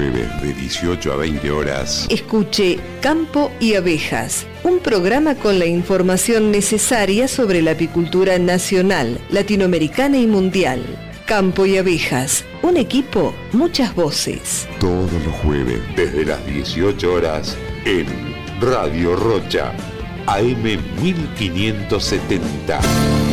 jueves de 18 a 20 horas. Escuche Campo y Abejas, un programa con la información necesaria sobre la apicultura nacional, latinoamericana y mundial. Campo y Abejas, un equipo, muchas voces. Todos los jueves desde las 18 horas en Radio Rocha, AM 1570.